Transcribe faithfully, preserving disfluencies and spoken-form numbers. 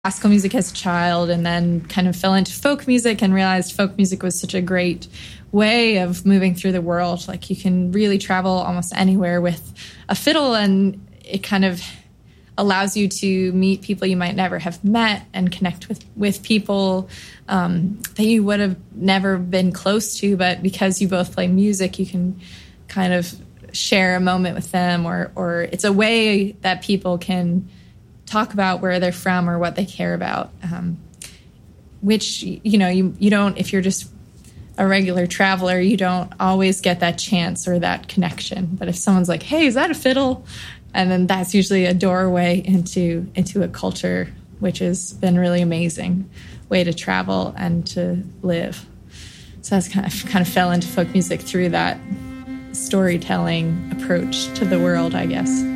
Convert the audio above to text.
classical music as a child and then kind of fell into folk music and realized folk music was such a great way of moving through the world. Like, you can really travel almost anywhere with a fiddle, and it kind of allows you to meet people you might never have met and connect with, with people um, that you would have never been close to, but because you both play music, you can kind of share a moment with them, or or it's a way that people can talk about where they're from or what they care about, um, which, you know, you, you don't, if you're just a regular traveler, you don't always get that chance or that connection. But if someone's like, hey, is that a fiddle? And then that's usually a doorway into into a culture, which has been really amazing way to travel and to live. So that's kind of kind of fell into folk music through that storytelling approach to the world, I guess.